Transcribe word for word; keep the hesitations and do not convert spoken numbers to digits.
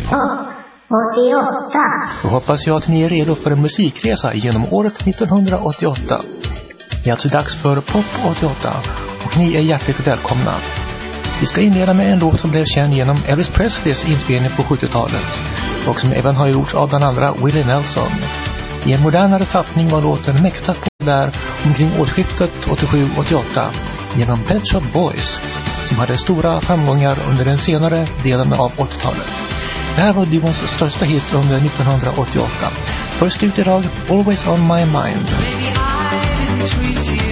åttioåtta. Då hoppas jag att ni är redo för en musikresa genom året nittonhundraåttioåtta. Det är alltså dags för Pop åttioåtta och ni är hjärtligt välkomna. Vi ska inleda med en låt som blev känd genom Elvis Presleys inspelning på sjuttiotalet och som även har gjorts av bland andra Willie Nelson. I en modernare tappning var låten mäktat populär omkring årsskiftet åttiosju åttioåtta genom Pet Shop Boys som hade stora framgångar under den senare delen av åttiotalet. Det här var Duvons största hit under nittonhundraåttioåtta. Först ut idag, Always on My Mind. Baby, I treat you